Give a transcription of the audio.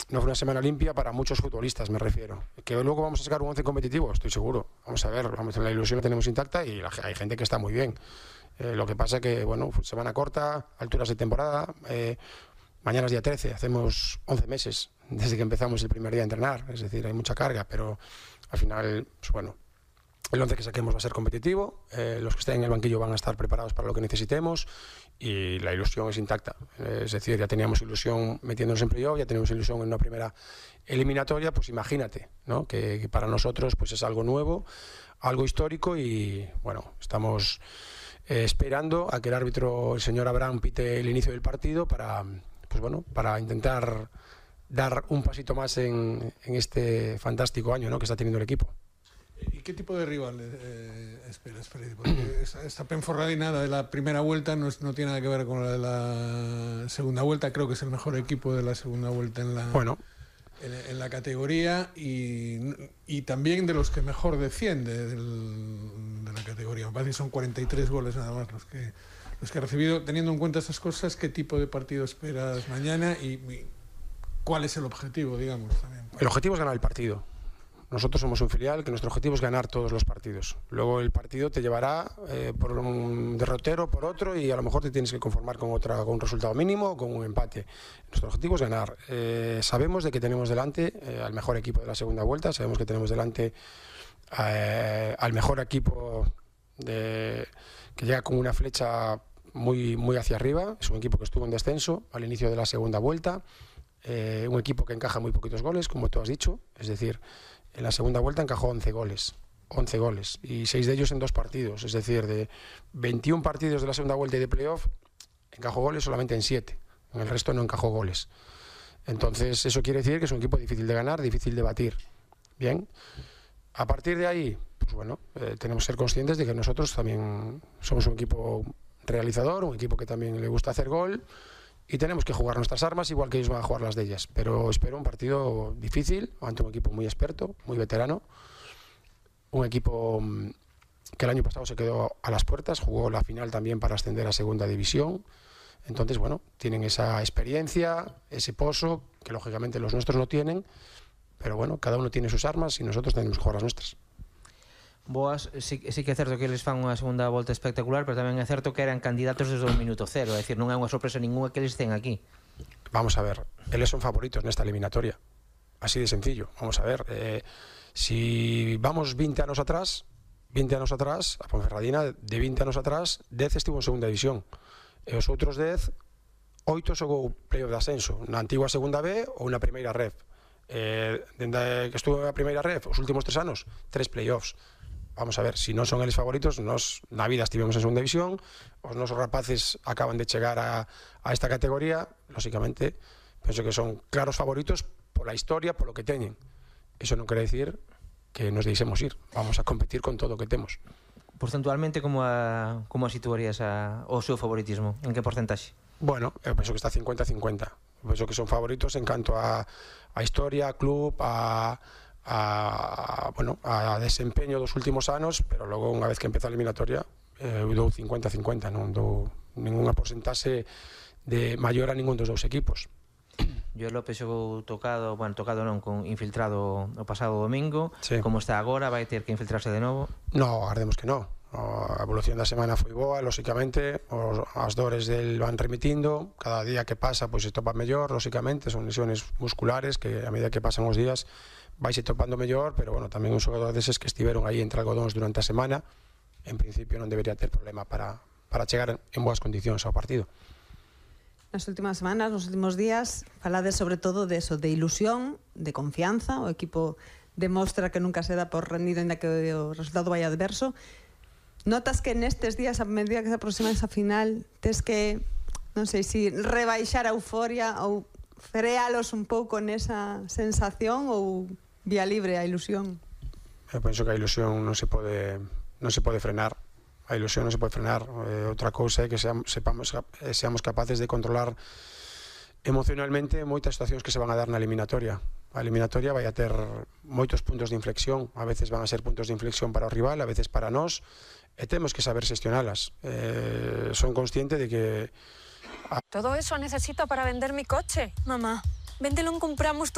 no fue una semana limpia para muchos futbolistas, me refiero. Que luego vamos a sacar un 11 competitivo, estoy seguro. Vamos a ver, la ilusión la tenemos intacta y hay gente que está muy bien. Lo que pasa que, bueno, semana corta, alturas de temporada, mañana es día 13, hacemos 11 meses desde que empezamos el primer día a entrenar, es decir, hay mucha carga, pero al final, pues bueno, el 11 que saquemos va a ser competitivo, los que estén en el banquillo van a estar preparados para lo que necesitemos y la ilusión es intacta. Es decir, ya teníamos ilusión metiéndonos en playoff, ya teníamos ilusión en una primera eliminatoria, pues imagínate, ¿no? Que para nosotros pues es algo nuevo, algo histórico y bueno, estamos esperando a que el árbitro, el señor Abraham, pite el inicio del partido para, pues bueno, para intentar dar un pasito más en este fantástico año, ¿no?, que está teniendo el equipo. ¿Y qué tipo de rival esperas, Freddy? Porque esta Ponferradina de la primera vuelta no tiene nada que ver con la de la segunda vuelta. Creo que es el mejor equipo de la segunda vuelta en la categoría y también de los que mejor defiende de la categoría. Me parece que son 43 goles nada más los que ha recibido. Teniendo en cuenta esas cosas, ¿qué tipo de partido esperas mañana y cuál es el objetivo, digamos, también? El objetivo es ganar el partido. Nosotros somos un filial que nuestro objetivo es ganar todos los partidos. Luego el partido te llevará por un derrotero, por otro, y a lo mejor te tienes que conformar con un resultado mínimo o con un empate. Nuestro objetivo es ganar. Sabemos de que tenemos delante al mejor equipo de la segunda vuelta, sabemos que tenemos delante al mejor equipo que llega con una flecha muy, muy hacia arriba. Es un equipo que estuvo en descenso al inicio de la segunda vuelta, un equipo que encaja muy poquitos goles, como tú has dicho, es decir, en la segunda vuelta encajó 11 goles y 6 de ellos en 2 partidos, es decir, de 21 partidos de la segunda vuelta y de playoff encajó goles solamente en 7, en el resto no encajó goles. Entonces eso quiere decir que es un equipo difícil de ganar, difícil de batir. Bien, a partir de ahí, pues bueno, tenemos que ser conscientes de que nosotros también somos un equipo realizador, un equipo que también le gusta hacer gol, y tenemos que jugar nuestras armas igual que ellos van a jugar las de ellas. Pero espero un partido difícil ante un equipo muy experto, muy veterano. Un equipo que el año pasado se quedó a las puertas, jugó la final también para ascender a segunda división. Entonces, bueno, tienen esa experiencia, ese pozo, que lógicamente los nuestros no tienen. Pero bueno, cada uno tiene sus armas y nosotros tenemos que jugar las nuestras. Boas, sí que é certo que eles fan unha segunda volta espectacular, pero tamén é certo que eran candidatos desde o minuto cero, é dicir, non é unha sorpresa ninguna que eles estén aquí. Vamos a ver, eles son favoritos nesta eliminatoria, así de sencillo. Vamos a ver, si vamos 20 anos atrás, a Ponferradina de 20 anos atrás, 10 estivo en segunda división, e os outros 10, 8 xogou playoff de ascenso, na antigua segunda B ou na primeira ref. Dende que estuvo na primeira ref, os últimos 3 anos, 3 playoffs. Vamos a ver, si non son eles favoritos, nos na vida estivemos en segunda división, os nosos rapaces acaban de chegar a esta categoría, lógicamente, penso que son claros favoritos pola historia, polo que teñen. Eso non quere decir que nos deixemos ir, vamos a competir con todo o que temos. Porcentualmente, como a situarías o seu favoritismo? En que porcentaxe? Bueno, eu penso que está 50-50. Penso que son favoritos en canto a historia, a club, a desempeño dos últimos anos, pero logo unha vez que empeza a eliminatoria eu dou 50-50, non dou ninguna porcentaxe de maior a ningún dos dous equipos. Joel López xogou tocado non, con infiltrado o pasado domingo, sí. Como está agora, vai ter que infiltrarse de novo? No, agardemos que no. A evolución da semana foi boa, lógicamente, as dores del van remitindo, cada día que pasa pois se topa mellor, lógicamente, son lesiones musculares que a medida que pasan os días vaise topando mellor, pero bueno, tamén un xogador deses que estiveron aí entre algodóns durante a semana, en principio non debería ter problema para chegar en boas condicións ao partido. Nas últimas semanas, nos últimos días, falades sobre todo de eso, de ilusión, de confianza, o equipo demostra que nunca se dá por rendido ainda que o resultado vai adverso. Notas que nestes días, a medida que se aproxima esa final, tes que, non sei, si rebaixar a euforia ou frealos un pouco nesa sensación ou vía libre a ilusión? Eu penso que a ilusión non se pode frenar. A ilusión non se pode frenar. Outra cousa é que seamos capaces de controlar emocionalmente moitas situacións que se van a dar na eliminatoria. A eliminatoria vai a ter moitos puntos de inflexión, a veces van a ser puntos de inflexión para o rival, a veces para nós, e temos que saber xestionalas. Son consciente de que... Todo eso necesito para vender mi coche. Mamá, véndelo y compramos tu